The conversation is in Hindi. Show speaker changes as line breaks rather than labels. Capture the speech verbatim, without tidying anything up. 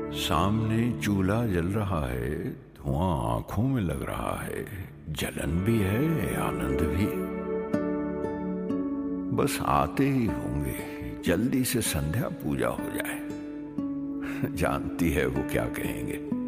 सामने चूल्हा जल रहा है, धुआं आंखों में लग रहा है, जलन भी है आनंद भी। बस आते ही होंगे, जल्दी से संध्या पूजा हो जाए। जानती है वो क्या कहेंगे।